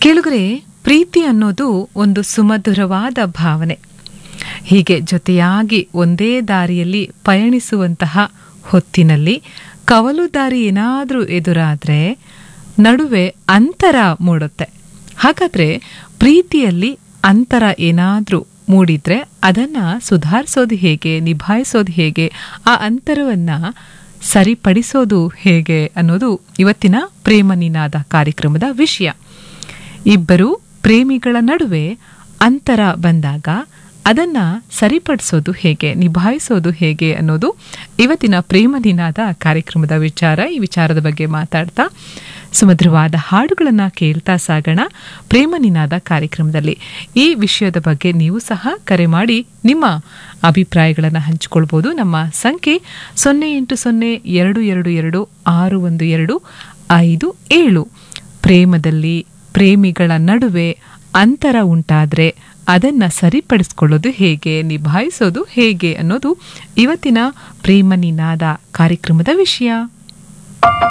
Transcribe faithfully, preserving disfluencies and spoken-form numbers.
ಕೇಳುಗರೆ, ಪ್ರೀತಿ ಅನ್ನೋದು ಒಂದು ಸುಮಧುರವಾದ ಭಾವನೆ. ಹೀಗೆ ಜೊತೆಯಾಗಿ ಒಂದೇ ದಾರಿಯಲ್ಲಿ ಪಯಣಿಸುವಂತಹ ಹೊತ್ತಿನಲ್ಲಿ ಕವಲು ದಾರಿ ಏನಾದರೂ ಎದುರಾದ್ರೆ ನಡುವೆ ಅಂತರ ಮೂಡುತ್ತೆ. ಹಾಗಾದ್ರೆ ಪ್ರೀತಿಯಲ್ಲಿ ಅಂತರ ಏನಾದರೂ ಮೂಡಿದ್ರೆ ಅದನ್ನ ಸುಧಾರಿಸೋದು ಹೇಗೆ, ನಿಭಾಯಿಸೋದು ಹೇಗೆ, ಆ ಅಂತರವನ್ನ ಸರಿಪಡಿಸೋದು ಹೇಗೆ ಅನ್ನೋದು ಇವತ್ತಿನ ಪ್ರೇಮ ನಿನಾದ ಕಾರ್ಯಕ್ರಮದ ವಿಷಯ. ಇಬ್ಬರು ಪ್ರೇಮಿಗಳ ನಡುವೆ ಅಂತರ ಬಂದಾಗ ಅದನ್ನ ಸರಿಪಡಿಸೋದು ಹೇಗೆ, ನಿಭಾಯಿಸೋದು ಹೇಗೆ ಅನ್ನೋದು ಇವತ್ತಿನ ಪ್ರೇಮ ನಿನಾದ ಕಾರ್ಯಕ್ರಮದ ವಿಚಾರ. ಈ ವಿಚಾರದ ಬಗ್ಗೆ ಮಾತಾಡ್ತಾ ಸುಮಧುರವಾದ ಹಾಡುಗಳನ್ನ ಕೇಳ್ತಾ ಸಾಗೋಣ ಪ್ರೇಮ ನಿನಾದ ಕಾರ್ಯಕ್ರಮದಲ್ಲಿ. ಈ ವಿಷಯದ ಬಗ್ಗೆ ನೀವು ಸಹ ಕರೆ ಮಾಡಿ ನಿಮ್ಮ ಅಭಿಪ್ರಾಯಗಳನ್ನು ಹಂಚಿಕೊಳ್ಬಹುದು. ನಮ್ಮ ಸಂಖ್ಯೆ ಸೊನ್ನೆ ಎಂಟು ಸೊನ್ನೆ ಎರಡು ಎರಡು ಎರಡು ಆರು ಒಂದು ಎರಡು ಐದು ಏಳು. ಪ್ರೇಮದಲ್ಲಿ ಪ್ರೇಮಿಗಳ ನಡುವೆ ಅಂತರ ಉಂಟಾದ್ರೆ ಅದನ್ನ ಸರಿಪಡಿಸ್ಕೊಳ್ಳೋದು ಹೇಗೆ, ನಿಭಾಯಿಸೋದು ಹೇಗೆ ಅನ್ನೋದು ಇವತ್ತಿನ ಪ್ರೇಮ ನಿನಾದ ಕಾರ್ಯಕ್ರಮದ ವಿಷಯ.